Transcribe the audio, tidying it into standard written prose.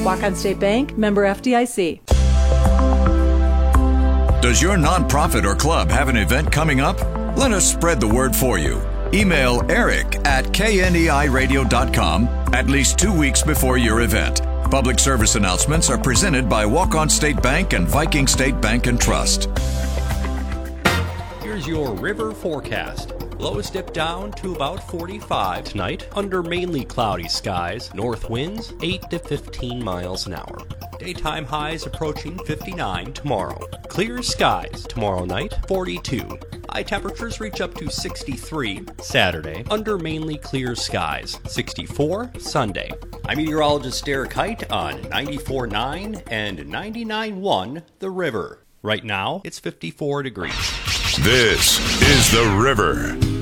Waukon State Bank, member FDIC. Does your nonprofit or club have an event coming up? Let us spread the word for you. Email eric@kneiradio.com at least 2 weeks before your event. Public service announcements are presented by Waukon State Bank and Viking State Bank and Trust. Here's your river forecast. Lows dip down to about 45 tonight under mainly cloudy skies. North winds 8 to 15 miles an hour. Daytime highs approaching 59 tomorrow. Clear skies tomorrow night, 42. High temperatures reach up to 63 Saturday under mainly clear skies. 64 Sunday. I'm meteorologist Derek Height on 94.9 and 99.1 The River. Right now, it's 54 degrees. This is The River.